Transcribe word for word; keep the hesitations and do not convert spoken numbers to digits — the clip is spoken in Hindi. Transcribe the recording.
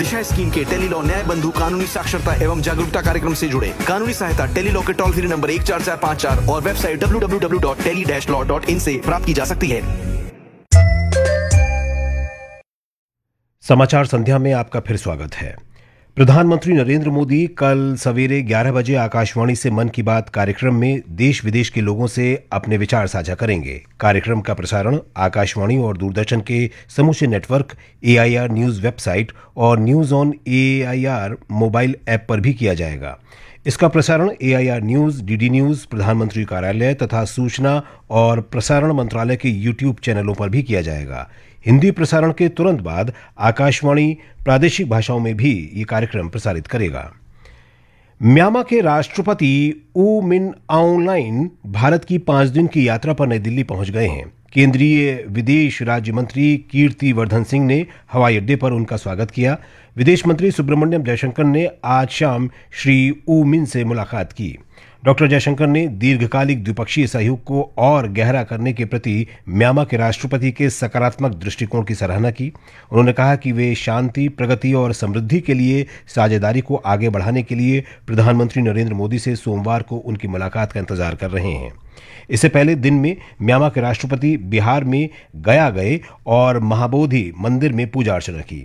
दिशा स्कीम के टेलीलॉ न्याय बंधु कानूनी साक्षरता एवं जागरूकता कार्यक्रम से जुड़े। कानूनी सहायता टेलीलॉ के टोल फ्री नंबर एक चार चार पाँच चार और website W W W dot tele dash law dot in से प्राप्त की जा सकती है। समाचार संध्या में आपका फिर स्वागत है। प्रधानमंत्री नरेंद्र मोदी कल सवेरे ग्यारह बजे आकाशवाणी से मन की बात कार्यक्रम में देश विदेश के लोगों से अपने विचार साझा करेंगे। कार्यक्रम का प्रसारण आकाशवाणी और दूरदर्शन के समूचे नेटवर्क, एआईआर न्यूज वेबसाइट और news on AIR mobile app पर भी किया जाएगा। इसका प्रसारण एआईआर न्यूज, डीडी न्यूज, प्रधानमंत्री कार्यालय तथा सूचना और प्रसारण मंत्रालय के यूट्यूब चैनलों पर भी किया जाएगा। हिंदी प्रसारण के तुरंत बाद आकाशवाणी प्रादेशिक भाषाओं में भी ये कार्यक्रम प्रसारित करेगा। म्यांमार के राष्ट्रपति ऊ मिन आउंग भारत की पांच दिन की यात्रा पर नई दिल्ली पहुंच गए हैं। केंद्रीय विदेश राज्य मंत्री कीर्ति वर्धन सिंह ने हवाई अड्डे पर उनका स्वागत किया। विदेश मंत्री सुब्रमण्यम जयशंकर ने आज शाम श्री ऊ मिन से मुलाकात की। डॉक्टर जयशंकर ने दीर्घकालिक द्विपक्षीय सहयोग को और गहरा करने के प्रति म्यांमार के राष्ट्रपति के सकारात्मक दृष्टिकोण की सराहना की। उन्होंने कहा कि वे शांति, प्रगति और समृद्धि के लिए साझेदारी को आगे बढ़ाने के लिए प्रधानमंत्री नरेंद्र मोदी से सोमवार को उनकी मुलाकात का इंतजार कर रहे हैं। इससे पहले दिन में म्यांमार के राष्ट्रपति बिहार में गया गए और महाबोधि मंदिर में पूजा अर्चना की।